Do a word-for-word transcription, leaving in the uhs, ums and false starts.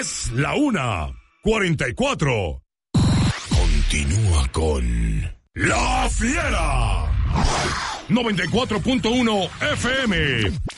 Es la una, cuarenta y cuatro. Continúa con La Fiera. noventa y cuatro punto uno F M.